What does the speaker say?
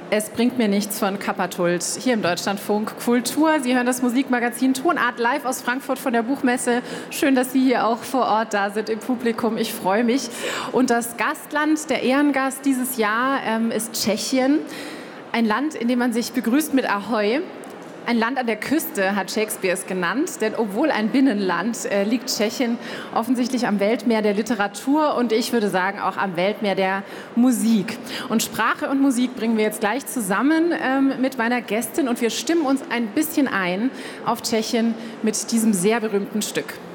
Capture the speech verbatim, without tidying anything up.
Es bringt mir nichts von Kappert-Hult hier im Deutschlandfunk Kultur. Sie hören das Musikmagazin Tonart live aus Frankfurt von der Buchmesse. Schön, dass Sie hier auch vor Ort da sind im Publikum. Ich freue mich. Und das Gastland, der Ehrengast dieses Jahr ähm, ist Tschechien. Ein Land, in dem man sich begrüßt mit Ahoi. Ein Land an der Küste hat Shakespeare es genannt, denn obwohl ein Binnenland äh, liegt Tschechien offensichtlich am Weltmeer der Literatur und ich würde sagen auch am Weltmeer der Musik. Und Sprache und Musik bringen wir jetzt gleich zusammen ähm, mit meiner Gästin und wir stimmen uns ein bisschen ein auf Tschechien mit diesem sehr berühmten Stück.